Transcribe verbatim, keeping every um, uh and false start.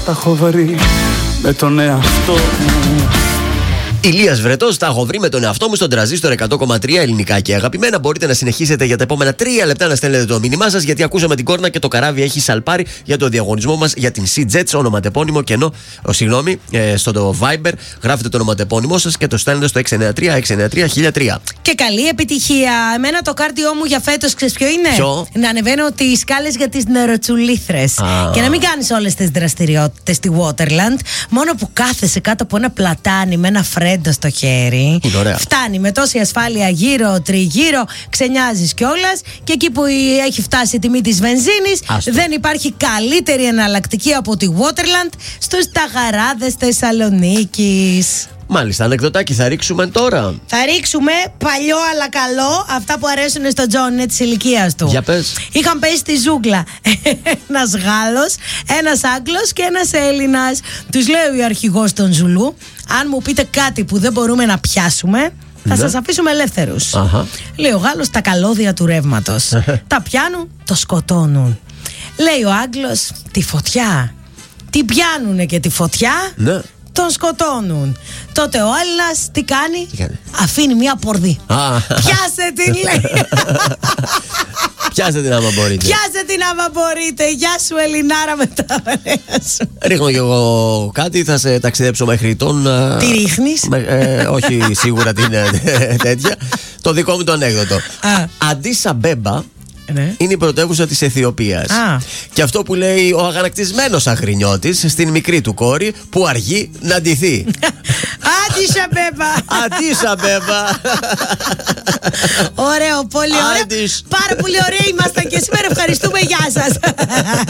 Τα έχω βρει με τον εαυτό μου. Ηλίας Βρετός, τα έχω βρει με τον εαυτό μου στον Τραζίστορ εκατό κόμμα τρία ελληνικά και αγαπημένα. Μπορείτε να συνεχίσετε για τα επόμενα τρία λεπτά να στέλνετε το μήνυμά σας, γιατί ακούσαμε την κόρνα και το καράβι έχει σαλπάρει για το διαγωνισμό μας για την Sea Jets, ονοματεπώνυμο κενό. Ο, συγγνώμη, ε, στο το Viber γράφετε το ονοματεπώνυμό σας και το στέλνετε στο έξι εννιά τρία έξι εννιά τρία χίλια τρία. Και καλή επιτυχία. Εμένα το κάρδιό μου για φέτος, ξέρεις ποιο είναι? Ποιο? Να ανεβαίνω τις σκάλες για τις νεροτσουλήθρες. Ah. Και να μην κάνεις όλες τις δραστηριότητες στη Waterland. Μόνο που κάθεσαι κάτω από ένα πλατάνι με ένα φρέντο στο χέρι. Φτάνει με τόση ασφάλεια γύρω, τριγύρω, ξενιάζεις κιόλας. Και εκεί που έχει φτάσει η τιμή της βενζίνης, Άστο. δεν υπάρχει καλύτερη εναλλακτική από τη Waterland στους ταχαράδες Θεσσαλονίκης. Μάλιστα, ανεκδοτάκι θα ρίξουμε τώρα. Θα ρίξουμε παλιό αλλά καλό, αυτά που αρέσουν στον Τζον, είναι της ηλικίας του. Για πες. Είχαν πέσει στη ζούγκλα ένας Γάλλος, ένας Άγγλος και ένας Έλληνας. Τους λέει ο αρχηγός των Ζουλού: αν μου πείτε κάτι που δεν μπορούμε να πιάσουμε, θα ναι. σας αφήσουμε ελεύθερους. Αχα. Λέει ο Γάλλος: τα καλώδια του ρεύματος. Τα πιάνουν, το σκοτώνουν. Λέει ο Άγγλος: τη φωτιά. Την πιάνουνε και τη φωτιά. Ναι. Τον σκοτώνουν. Τότε ο Έλληνας τι κάνει? τι κάνει? Αφήνει μια πορδί. Πιάσε την, λέει. Πιάσε την άμα μπορείτε. Πιάσε την άμα μπορείτε. Γεια σου Ελληνάρα με τα ωραία σου. Ρίχνω κι εγώ κάτι, θα σε ταξιδέψω μέχρι τον... Τι ρίχνεις? Με, ε, όχι σίγουρα την ε, τέτοια. Το δικό μου το ανέκδοτο. Αντίσα Μπέμπα ναι. είναι η πρωτεύουσα της Αιθιοπίας. Α. Και αυτό που λέει ο αγανακτισμένος Αγρινιώτης στην μικρή του κόρη που αργεί να ντυθεί. Αντίσα Μπέμπα. Αντίσα Μπέμπα. Ωραίο, πολύ ωραίο. Πάρα πολύ ωραία ήμασταν και σήμερα. Ευχαριστούμε, γεια σας.